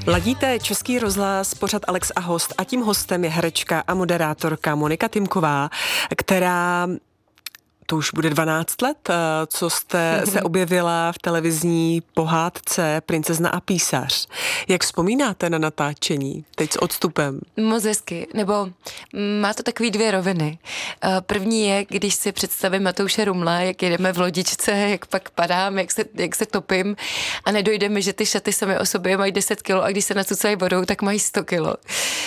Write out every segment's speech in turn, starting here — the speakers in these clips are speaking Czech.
Ladíte Český rozhlas, pořad Alex a host, a tím hostem je herečka a moderátorka Monika Timková, která to už bude 12 let, co jste se objevila v televizní pohádce Princezna a písař. Jak vzpomínáte na natáčení teď s odstupem? Moc hezky, nebo má to takový dvě roviny. První je, když si představím Matouše Rumla, jak jedeme v lodičce, jak pak padám, jak se topím a nedojde mi, že ty šaty samy o sobě mají 10 kilo a když se nacucají vodou, tak mají 100 kilo.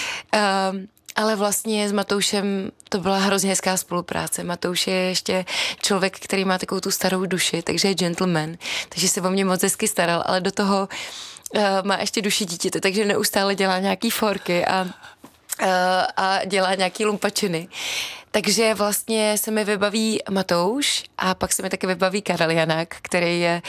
Ale vlastně s Matoušem to byla hrozně hezká spolupráce. Matouš je ještě člověk, který má takovou tu starou duši, takže je gentleman, takže se o mě moc hezky staral, ale do toho má ještě duši dítěte, takže neustále dělá nějaký forky a dělá nějaký lumpačiny. Takže vlastně se mi vybaví Matouš a pak se mi taky vybaví Karel Janák, který je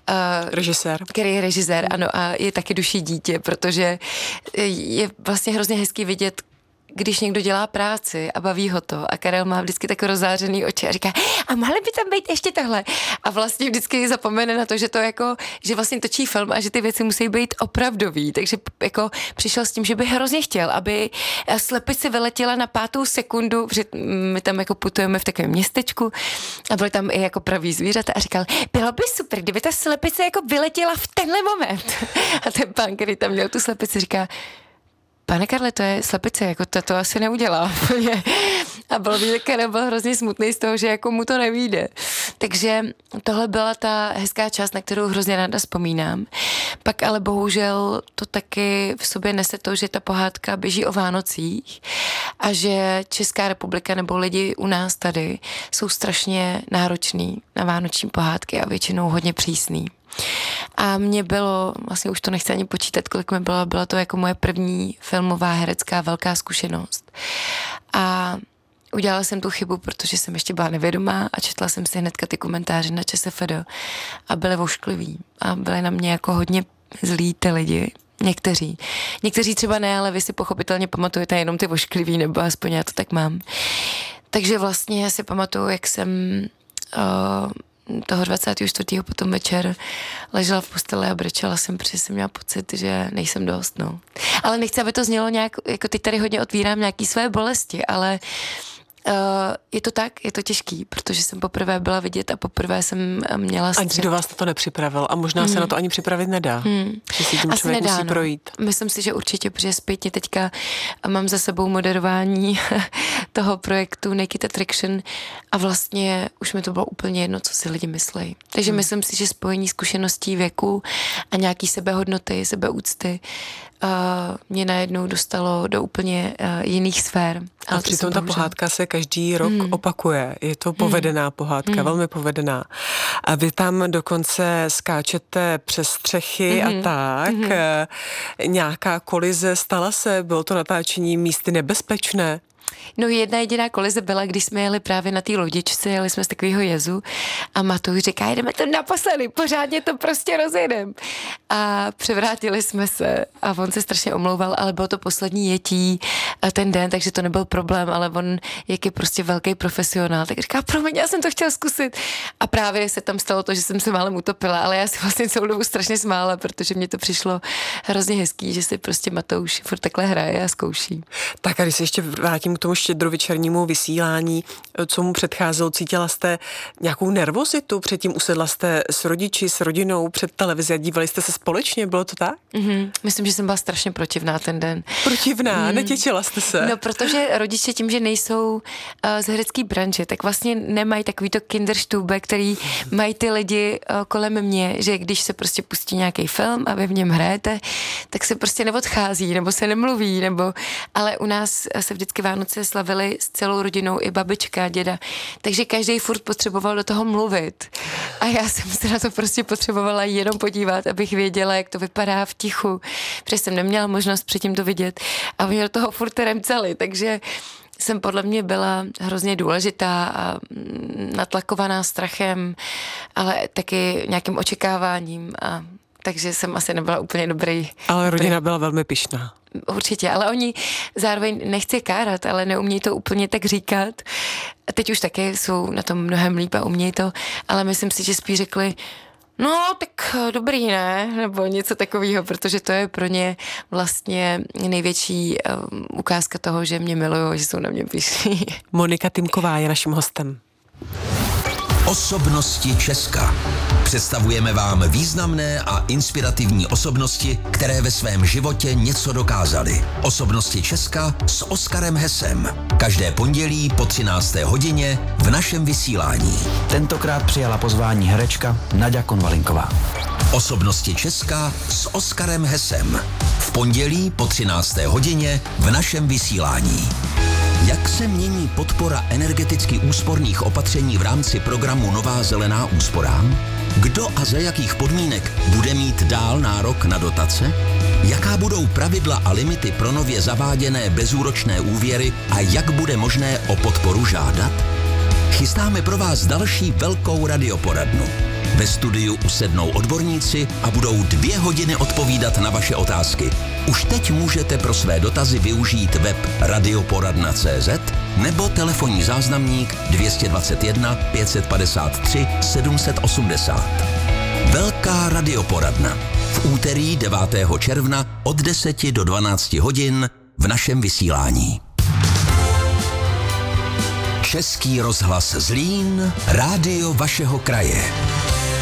režisér, ano, a je taky duší dítě, protože je vlastně hrozně hezký vidět, když někdo dělá práci a baví ho to a Karel má vždycky tak rozzářený oči a říká, a mohly by tam být ještě tohle. A vlastně vždycky zapomene na to, že to jako, že vlastně točí film a že ty věci musí být opravdový. Takže jako přišel s tím, že by hrozně chtěl, aby slepice vyletěla na 5. sekundu, protože my tam jako putujeme v takovém městečku a byly tam i jako pravý zvířata a říkal, bylo by super, kdyby ta slepice jako vyletěla v tenhle moment. A ten pán, který tam měl tu slepici, říká, pane Karle, to je slepice, jako to asi neudělá. A byl hrozně smutný z toho, že jako mu to nevyjde. Takže tohle byla ta hezká část, na kterou hrozně ráda vzpomínám. Pak ale bohužel to taky v sobě nese to, že ta pohádka běží o Vánocích a že Česká republika nebo lidi u nás tady jsou strašně nároční na vánoční pohádky a většinou hodně přísný. A mě bylo, vlastně už to nechci ani počítat, kolik mi byla to jako moje první filmová herecká velká zkušenost. A udělala jsem tu chybu, protože jsem ještě byla nevědomá a četla jsem si hnedka ty komentáře na ČSFD a byly voškliví a byly na mě jako hodně zlí ty lidi. Někteří třeba ne, ale vy si pochopitelně pamatujete jenom ty voškliví, nebo aspoň já to tak mám. Takže vlastně si pamatuju, jak jsem toho 24. potom večer ležela v posteli a brečela jsem, protože jsem měla pocit, že nejsem dost, no. Ale nechci, aby to znělo nějak, jako teď tady hodně otvírám nějaký své bolesti, ale je to tak, je to těžký, protože jsem poprvé byla vidět a poprvé jsem měla střet. Ani do vás to nepřipravil a možná se na to ani připravit nedá. Že si tím asi člověk nedá, musí projít. Myslím si, že určitě, protože zpětně teďka mám za sebou moderování toho projektu Naked Attraction a vlastně už mi to bylo úplně jedno, co si lidi myslejí. Takže myslím si, že spojení zkušeností věku a nějaký sebehodnoty, sebeúcty mě najednou dostalo do úplně jiných sfér. A přitom ta pohádka se každý rok opakuje. Je to povedená pohádka, velmi povedená. A vy tam dokonce skáčete přes střechy a tak. Nějaká kolize stala se? Bylo to natáčení místy nebezpečné? No jedna jediná kolize byla, když jsme jeli právě na té lodičce, jeli jsme z takového jezu a Matouš říká, jdeme to naposledy, pořádně to prostě rozjedem. A převrátili jsme se a on se strašně omlouval, ale bylo to poslední jetí ten den, takže to nebyl problém, ale on, jak je prostě velký profesionál, tak říká, promiň, já jsem to chtěl zkusit. A právě se tam stalo to, že jsem se málem utopila, ale já si vlastně celou dobu strašně smála, protože mně to přišlo hrozně hezký, že si prostě Matouš furt takhle hraje a zkouší. Tak a když se ještě vrátím k tomu štědrovečernímu vysílání, co mu předcházelo, cítila jste nějakou nervozitu? Předtím usedla jste s rodiči, s rodinou před televizí a dívali jste se společně, bylo to tak? Myslím, že jsem byla strašně protivná ten den. Protivná? Netěšila jste se? No, protože rodiče tím, že nejsou z herecké branže, tak vlastně nemají takový to kinderstube, který mají ty lidi kolem mě, že když se prostě pustí nějaký film a vy v něm hrajete, tak se prostě neodchází, nebo se nemluví, ale u nás se vždycky Vánoce slavili s celou rodinou, i babička, děda, takže každý furt potřeboval do toho mluvit. A já jsem se na to prostě potřebovala jenom podívat, abych věděla, jak to vypadá v tichu, protože jsem neměla možnost předtím to vidět a oni do toho furt remcali, takže jsem podle mě byla hrozně důležitá a natlakovaná strachem, ale taky nějakým očekáváním a takže jsem asi nebyla úplně dobrý. Ale rodina byla velmi pyšná. Určitě, ale oni zároveň nechci kárat, ale neumějí to úplně tak říkat. A teď už taky jsou na tom mnohem líp a umějí to, ale myslím si, že spíš řekli, No, tak dobrý, ne? Nebo něco takového, protože to je pro ně vlastně největší ukázka toho, že mě milují, že jsou na mě pyšní. Monika Tymková je naším hostem. Osobnosti Česka. Představujeme vám významné a inspirativní osobnosti, které ve svém životě něco dokázaly. Osobnosti Česka s Oskarem Hesem. Každé pondělí po 13. hodině v našem vysílání. Tentokrát přijala pozvání herečka Naďa Konvalinková. Osobnosti Česka s Oskarem Hesem. V pondělí po 13. hodině v našem vysílání. Jak se mění podpora energeticky úsporných opatření v rámci programu Nová zelená úsporám? Kdo a za jakých podmínek bude mít dál nárok na dotace? Jaká budou pravidla a limity pro nově zaváděné bezúročné úvěry a jak bude možné o podporu žádat? Chystáme pro vás další velkou radioporadnu. Ve studiu usednou odborníci a budou 2 hodiny odpovídat na vaše otázky. Už teď můžete pro své dotazy využít web radioporadna.cz nebo telefonní záznamník 221 553 780. Velká radioporadna. V úterý 9. června od 10 do 12 hodin v našem vysílání. Český rozhlas Zlín, rádio vašeho kraje.